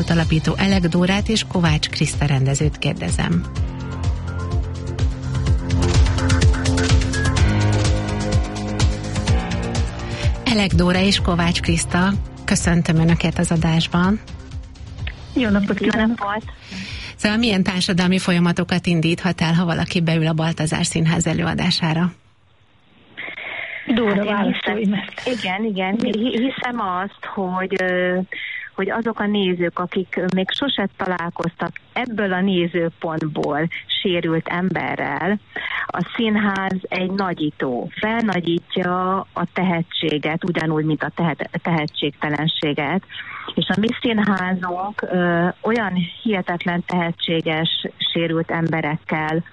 alapító Elek Dórát és Kovács Kriszta rendezőt kérdezem. Elek Dóra és Kovács Kriszta, köszöntöm Önöket az adásban. Jó napot kívánok! Szóval milyen társadalmi folyamatokat indíthat el, ha valaki beül a Baltazár Színház előadására? Dóra, válaszolj, mert... Igen. Hiszem azt, hogy azok a nézők, akik még sose találkoztak ebből a nézőpontból sérült emberrel, a színház egy nagyító. Felnagyítja a tehetséget, ugyanúgy, mint a tehetségtelenséget. És a mi színházunk olyan hihetetlen tehetséges, sérült emberekkel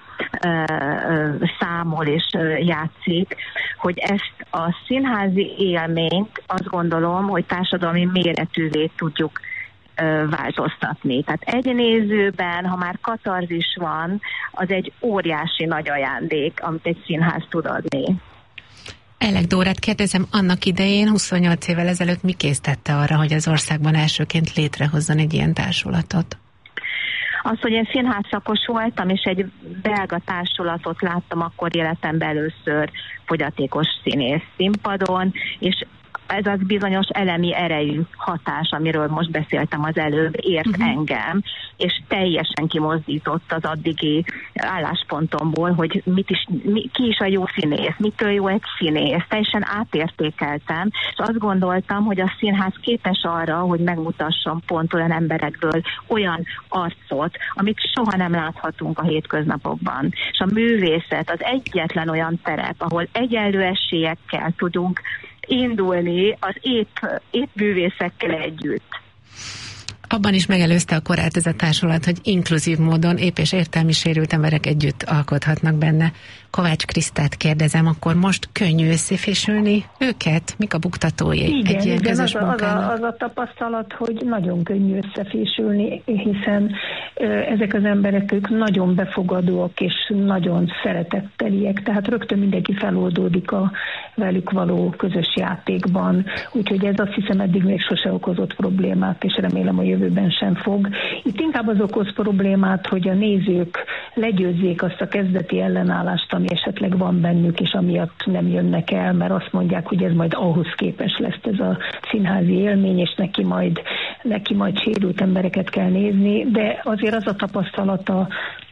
számol és játszik, hogy ezt a színházi élményt azt gondolom, hogy társadalmi méretűvé tudjuk változtatni. Tehát egy nézőben, ha már katarzis van, az egy óriási nagy ajándék, amit egy színház tud adni. Elek Dórát kérdezem, annak idején 28 évvel ezelőtt mi késztette arra, hogy az országban elsőként létrehozzon egy ilyen társulatot? Az, hogy én színházszakos voltam, és egy belga társulatot láttam akkor életemben először fogyatékos színész színpadon, és ez az bizonyos elemi erejű hatás, amiről most beszéltem az előbb, ért engem, és teljesen kimozdított az addigi álláspontomból, hogy ki is a jó színész, mitől jó egy színész. Teljesen átértékeltem, és azt gondoltam, hogy a színház képes arra, hogy megmutasson pont olyan emberekből olyan arcot, amit soha nem láthatunk a hétköznapokban. És a művészet az egyetlen olyan terep, ahol egyenlő esélyekkel tudunk indulni az épp művészekkel együtt. Abban is megelőzte a korát ez a társulat, hogy inkluzív módon épp és értelmi sérült emberek együtt alkothatnak benne. Kovács Krisztát kérdezem, akkor most könnyű összefésülni őket? Mik a buktatói egy ilyen közös munkának? Az a tapasztalat, hogy nagyon könnyű összefésülni, hiszen ezek az emberek, ők nagyon befogadóak és nagyon szeretetteliek, tehát rögtön mindenki feloldódik a velük való közös játékban, úgyhogy ez azt hiszem eddig még sose okozott problémát, és remélem a jövőben sem fog. Itt inkább az okoz problémát, hogy a nézők legyőzzék azt a kezdeti ellenállást, ami esetleg van bennük, és amiatt nem jönnek el, mert azt mondják, hogy ez majd ahhoz képes lesz ez a színházi élmény, és neki majd sérült embereket kell nézni, de azért az a tapasztalata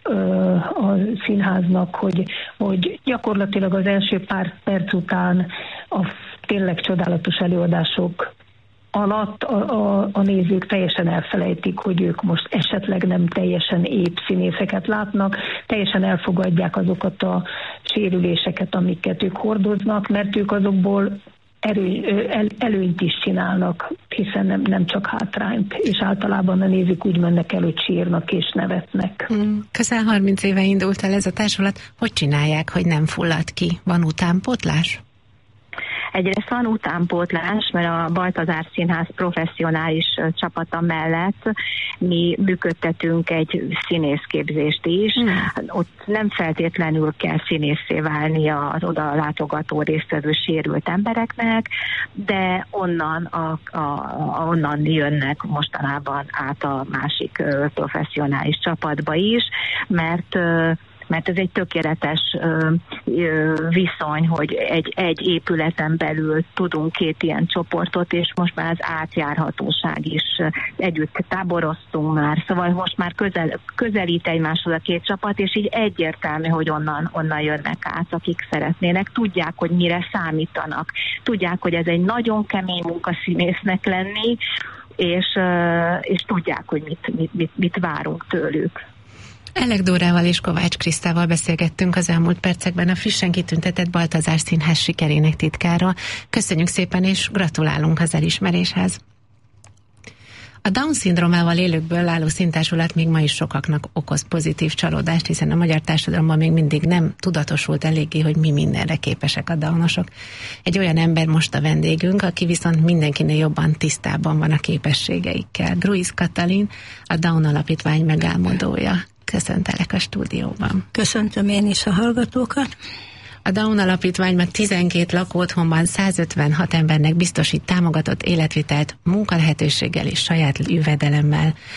a színháznak, hogy gyakorlatilag az első pár perc után a tényleg csodálatos előadások alatt a nézők teljesen elfelejtik, hogy ők most esetleg nem teljesen épp színészeket látnak, teljesen elfogadják azokat a sérüléseket, amiket ők hordoznak, mert ők azokból előnyt is csinálnak, hiszen nem csak hátrányt, és általában a nézők úgy mennek el, hogy sírnak és nevetnek. Közel 30 éve indult el ez a társulat. Hogy csinálják, hogy nem fullad ki? Van utánpótlás? Egyrészt van utánpótlás, mert a Baltazár Színház professzionális csapata mellett mi működtetünk egy színészképzést is. Ott nem feltétlenül kell színészé válni az oda látogató résztvevő sérült embereknek, de onnan jönnek mostanában át a másik professzionális csapatba is, mert ez egy tökéletes viszony, hogy egy épületen belül tudunk két ilyen csoportot, és most már az átjárhatóság is, együtt táboroztunk már, szóval most már közelít egymáshoz a két csapat, és így egyértelmű, hogy onnan jönnek át, akik szeretnének, tudják, hogy mire számítanak, tudják, hogy ez egy nagyon kemény munka színésznek lenni, és tudják, hogy mit várunk tőlük. Elek Dórával és Kovács Krisztával beszélgettünk az elmúlt percekben a frissen kitüntetett Baltazár Színház sikerének titkára. Köszönjük szépen, és gratulálunk az elismeréshez. A Down-szindrómával élőkből álló színtársulat még ma is sokaknak okoz pozitív csalódást, hiszen a magyar társadalomban még mindig nem tudatosult eléggé, hogy mi mindenre képesek a downosok. Egy olyan ember most a vendégünk, aki viszont mindenkinél jobban tisztában van a képességeikkel. Gruiz Katalin, a Down Alapítvány megálmodója. Köszöntelek a stúdióban. Köszöntöm én is a hallgatókat. A Down Alapítvány már 12 lakóotthonban 156 embernek biztosít támogatott életvitelt, munkalehetőséggel és saját jövedelemmel.